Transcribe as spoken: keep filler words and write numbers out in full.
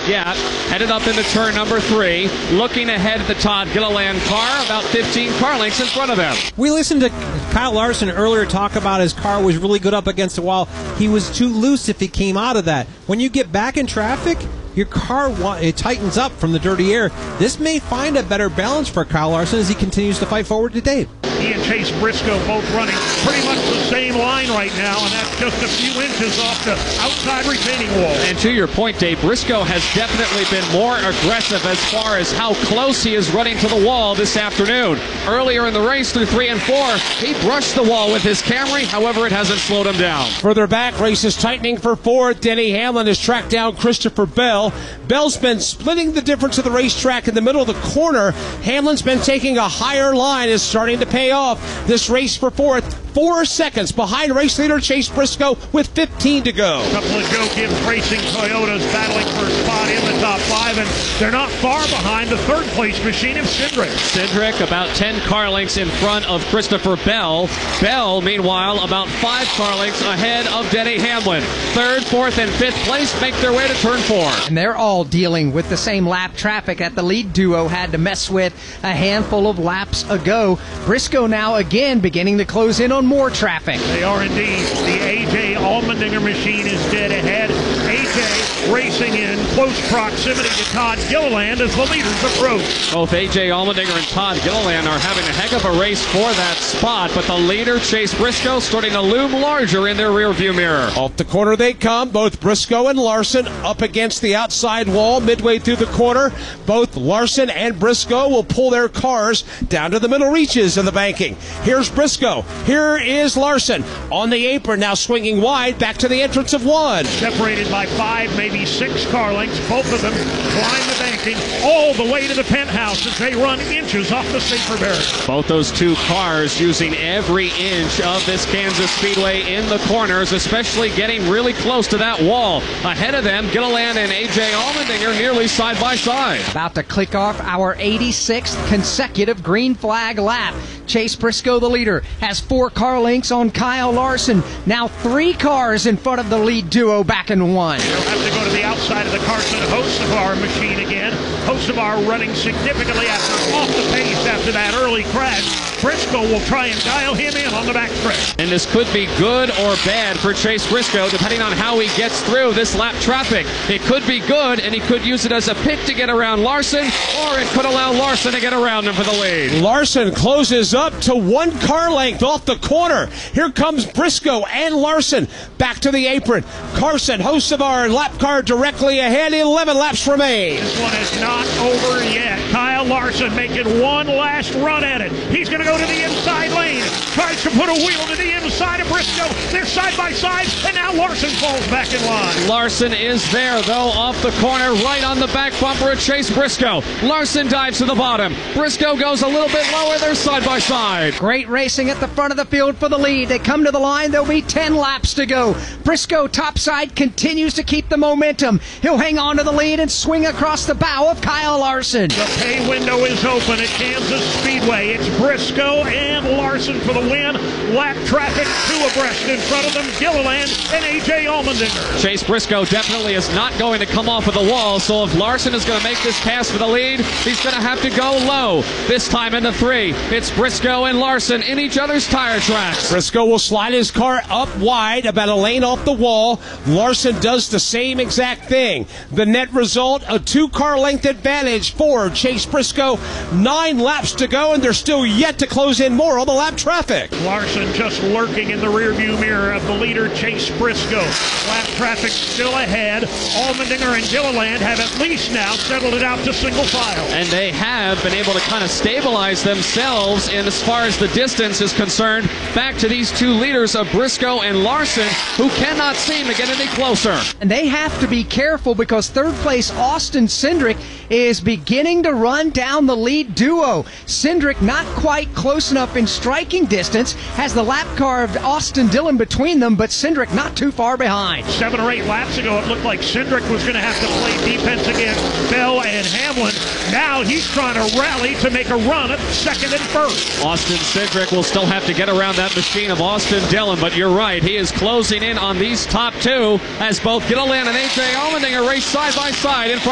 yet. Headed up into turn number three. Looking ahead at the Todd Gilliland car, about fifteen car lengths in front of them. We listened to Kyle Larson earlier talk about his car was really good up against the wall. He was too loose if he came out of that. When you get back in traffic, your car it tightens up from the dirty air. This may find a better balance for Kyle Larson as he continues to fight forward today. He and Chase Briscoe both running pretty much the same line right now, and that's just a few inches off the outside retaining wall. And to your point, Dave, Briscoe has definitely been more aggressive as far as how close he is running to the wall this afternoon. Earlier in the race through three and four, he brushed the wall with his Camry. However, it hasn't slowed him down. Further back, race is tightening for fourth. Denny Hamlin has tracked down Christopher Bell. Bell's been splitting the difference of the racetrack in the middle of the corner. Hamlin's been taking a higher line, is starting to pay off. This race for fourth, four seconds behind race leader Chase Briscoe with fifteen to go. A couple of Joe Gibbs Racing Toyotas battling for a spot in the top five, and they're not far behind the third place machine of Cindric. Cindric about ten car lengths in front of Christopher Bell. Bell, meanwhile, about five car lengths ahead of Denny Hamlin. Third, fourth, and fifth place make their way to turn four. And they're all dealing with the same lap traffic that the lead duo had to mess with a handful of laps ago. Briscoe now again beginning to close in on more traffic. They are indeed. The A J Allmendinger machine is dead ahead. A J racing in close proximity to Todd Gilliland as the leaders approach. Both A J Allmendinger and Todd Gilliland are having a heck of a race for that spot, but the leader, Chase Briscoe, starting to loom larger in their rearview mirror. Off the corner they come, both Briscoe and Larson up against the outside wall midway through the corner. Both Larson and Briscoe will pull their cars down to the middle reaches of the banking. Here's Briscoe. Here is Larson on the apron, now swinging wide back to the entrance of one. Separated by five, maybe six car lengths. Both of them climb the banking all the way to the penthouse as they run inches off the safer barrier. Both those two cars using every inch of this Kansas Speedway in the corners, especially getting really close to that wall. Ahead of them, Gilliland and A J Allmendinger nearly side by side. About to click off our eighty-sixth consecutive green flag lap. Chase Briscoe, the leader, has four car lengths on Kyle Larson. Now three cars in front of the lead duo back in one. We'll have to go to the outside of the Carson Hocevar machine again. Hocevar running significantly after off the pace after that early crash. Briscoe will try and dial him in on the backstretch. And this could be good or bad for Chase Briscoe, depending on how he gets through this lap traffic. It could be good, and he could use it as a pick to get around Larson, or it could allow Larson to get around him for the lead. Larson closes up to one car length off the corner. Here comes Briscoe and Larson back to the apron. Carson, Hocevar, lap car directly ahead. eleven laps remain. This one is not over yet. Kyle Larson making one last run at it. He's going to go to the inside lane. Tries to put a wheel to the inside of Briscoe. They're side by side, and now Larson falls back in line. Larson is there, though, off the corner, right on the back bumper of Chase Briscoe. Larson dives to the bottom. Briscoe goes a little bit lower. They're side by side. Great racing at the front of the field for the lead. They come to the line. There'll be ten laps to go. Briscoe topside continues to keep the momentum. He'll hang on to the lead and swing across the bow of Kyle Larson. The pay window is open at Kansas Speedway. It's Briscoe and Larson for the win. Lap traffic two abreast in front of them, Gilliland and A J Allmendinger. Chase Briscoe definitely is not going to come off of the wall, so if Larson is going to make this pass for the lead, he's going to have to go low. This time in the three, it's Briscoe and Larson in each other's tire tracks. Briscoe will slide his car up wide, about a lane off the wall. Larson does the same exact thing. The net result, a two-car length advantage for Chase Briscoe. Nine laps to go, and they're still yet to close in more on the lap traffic. Larson just lurking in the rearview mirror of the leader, Chase Briscoe. Lap traffic still ahead. Allmendinger and Gilliland have at least now settled it out to single file. And they have been able to kind of stabilize themselves in as far as the distance is concerned back to these two leaders of Briscoe and Larson, who cannot seem to get any closer. And they have to be careful because third place Austin Cindric is beginning to run down the lead duo. Cindric not quite close enough in striking distance, has the lap car of Austin Dillon between them, but Cindric not too far behind. Seven or eight laps ago, it looked like Cindric was going to have to play defense against Bell and Hamlin. Now he's trying to rally to make a run at second and first. Austin Cindric will still have to get around that machine of Austin Dillon, but you're right, he is closing in on these top two as both Gilliland and A J Allmendinger race side by side in front